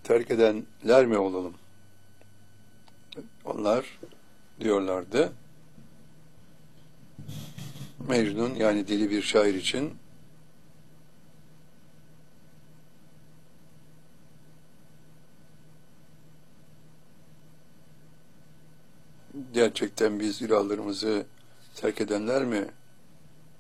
terk edenler mi olalım? Onlar diyorlardı, Mecnun yani deli bir şair için gerçekten biz ilahlarımızı terk edenler mi